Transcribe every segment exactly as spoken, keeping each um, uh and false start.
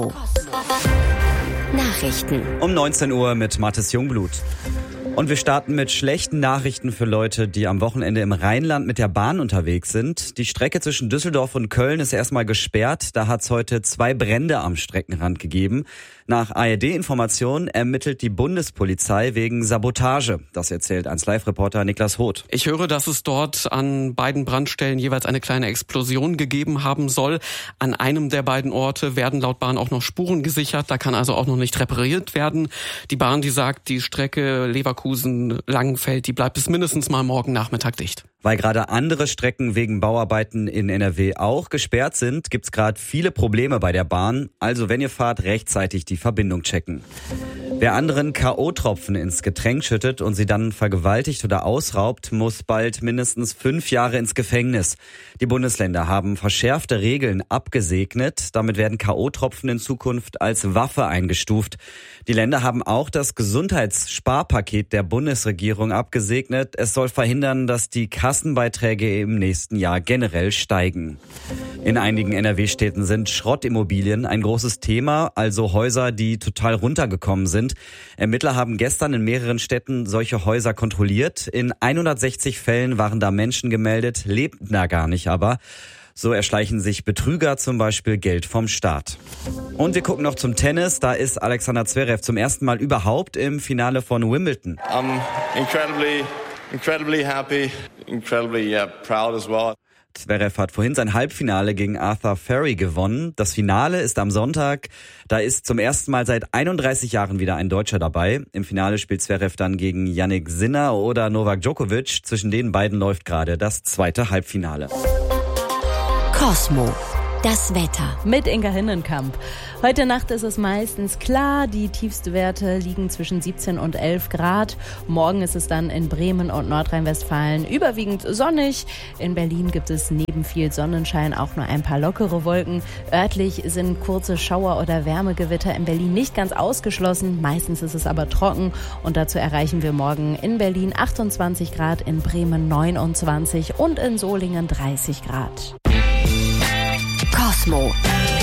Nachrichten. Um neunzehn Uhr mit Mathis Jungblut. Und wir starten mit schlechten Nachrichten für Leute, die am Wochenende im Rheinland mit der Bahn unterwegs sind. Die Strecke zwischen Düsseldorf und Köln ist erstmal gesperrt. Da hat es heute zwei Brände am Streckenrand gegeben. Nach A R D-Informationen ermittelt die Bundespolizei wegen Sabotage. Das erzählt eins Live-Reporter Niklas Hoth. Ich höre, dass es dort an beiden Brandstellen jeweils eine kleine Explosion gegeben haben soll. An einem der beiden Orte werden laut Bahn auch noch Spuren gesichert. Da kann also auch noch nicht repariert werden. Die Bahn, die sagt, die Strecke Leverkusen-Langenfeld, die bleibt bis mindestens mal morgen Nachmittag dicht. Weil gerade andere Strecken wegen Bauarbeiten in N R W auch gesperrt sind, gibt's gerade viele Probleme bei der Bahn. Also wenn ihr fahrt, rechtzeitig die Verbindung checken. Wer anderen K O-Tropfen ins Getränk schüttet und sie dann vergewaltigt oder ausraubt, muss bald mindestens fünf Jahre ins Gefängnis. Die Bundesländer haben verschärfte Regeln abgesegnet. Damit werden K O-Tropfen in Zukunft als Waffe eingestuft. Die Länder haben auch das Gesundheitssparpaket der Bundesregierung abgesegnet. Es soll verhindern, dass die Kassenbeiträge im nächsten Jahr generell steigen. In einigen N R W-Städten sind Schrottimmobilien ein großes Thema, also Häuser, die total runtergekommen sind. Ermittler haben gestern in mehreren Städten solche Häuser kontrolliert. In hundertsechzig Fällen waren da Menschen gemeldet, lebten da gar nicht aber. So erschleichen sich Betrüger zum Beispiel Geld vom Staat. Und wir gucken noch zum Tennis. Da ist Alexander Zverev zum ersten Mal überhaupt im Finale von Wimbledon. I'm incredibly, incredibly happy, incredibly yeah, proud as well. Zverev hat vorhin sein Halbfinale gegen Arthur Ferry gewonnen. Das Finale ist am Sonntag. Da ist zum ersten Mal seit einunddreißig Jahren wieder ein Deutscher dabei. Im Finale spielt Zverev dann gegen Jannik Sinner oder Novak Djokovic. Zwischen den beiden läuft gerade das zweite Halbfinale. Cosmo. Das Wetter. Mit Inga Hinnenkamp. Heute Nacht ist es meistens klar. Die Tiefstwerte liegen zwischen siebzehn und elf Grad. Morgen ist es dann in Bremen und Nordrhein-Westfalen überwiegend sonnig. In Berlin gibt es neben viel Sonnenschein auch nur ein paar lockere Wolken. Örtlich sind kurze Schauer- oder Wärmegewitter in Berlin nicht ganz ausgeschlossen. Meistens ist es aber trocken. Und dazu erreichen wir morgen in Berlin achtundzwanzig Grad, in Bremen neunundzwanzig und in Solingen dreißig Grad. Cosmo.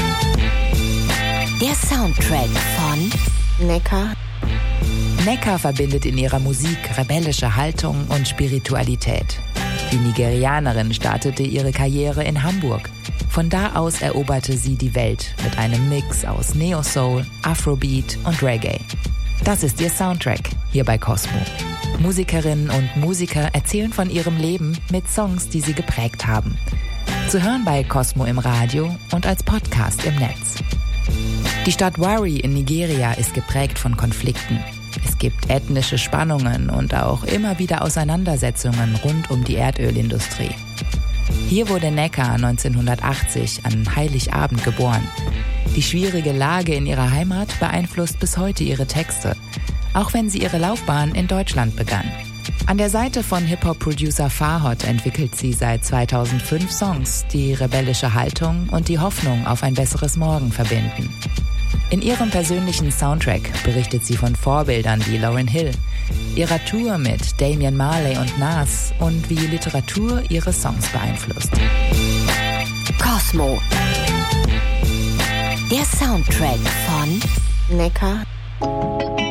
Der Soundtrack von Neckar. Neckar verbindet in ihrer Musik rebellische Haltung und Spiritualität. Die Nigerianerin startete ihre Karriere in Hamburg. Von da aus eroberte sie die Welt mit einem Mix aus Neo-Soul, Afrobeat und Reggae. Das ist ihr Soundtrack hier bei Cosmo. Musikerinnen und Musiker erzählen von ihrem Leben mit Songs, die sie geprägt haben. Zu hören bei Cosmo im Radio und als Podcast im Netz. Die Stadt Warri in Nigeria ist geprägt von Konflikten. Es gibt ethnische Spannungen und auch immer wieder Auseinandersetzungen rund um die Erdölindustrie. Hier wurde Neckar neunzehnhundertachtzig an Heiligabend geboren. Die schwierige Lage in ihrer Heimat beeinflusst bis heute ihre Texte, auch wenn sie ihre Laufbahn in Deutschland begann. An der Seite von Hip-Hop-Producer Farhot entwickelt sie seit zweitausendfünf Songs, die rebellische Haltung und die Hoffnung auf ein besseres Morgen verbinden. In ihrem persönlichen Soundtrack berichtet sie von Vorbildern wie Lauryn Hill, ihrer Tour mit Damian Marley und Nas und wie Literatur ihre Songs beeinflusst. Cosmo. Der Soundtrack von Neckar.